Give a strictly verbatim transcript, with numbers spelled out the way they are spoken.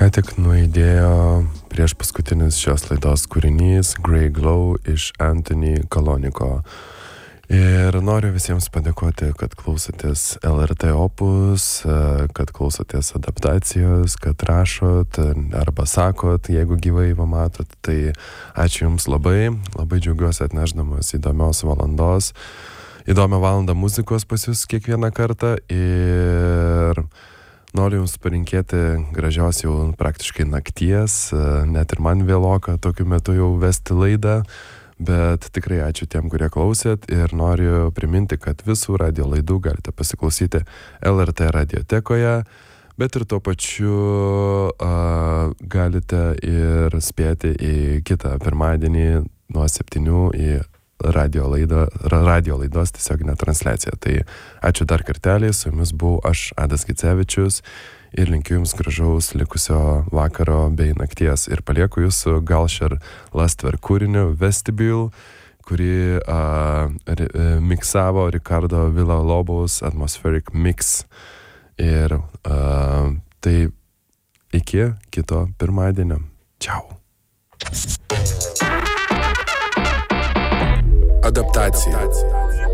Ką tik nuaidėjo prieš paskutinis šios laidos kūrinys Grey Glow iš Anthony Kaloniko. Ir noriu visiems padėkoti, kad klausotės L R T Opus, kad klausotės adaptacijos, kad rašot arba sakot, jeigu gyvai pamatot. Tai ačiū Jums labai, labai džiaugiuosi atnešdamas įdomios valandos, įdomią valandą muzikos pas Jūs kiekvieną kartą ir noriu Jums palinkėti gražios jau praktiškai nakties, net ir man vėloka tokiu metu jau vesti laidą, bet tikrai ačiū tiem, kurie klausėt ir noriu priminti, kad visų radio laidų galite pasiklausyti L R T radiotekoje, bet ir tuo pačiu a, galite ir spėti į kitą pirmadienį nuo septynių į radio, laido, radio laidos tiesioginę transliaciją. Tai ačiū dar kartelį, su Jumis buvau aš, Adas Gicevičius, ir linkiu Jums gražaus likusio vakaro bei nakties. Ir palieku Jūsų Galšer Lastver kūriniu Vestibule, kurį uh, ri, miksavo Ricardo Villalobos Atmospheric Mix. Ir uh, tai iki kito pirmadienio. Čiau. Adaptacija.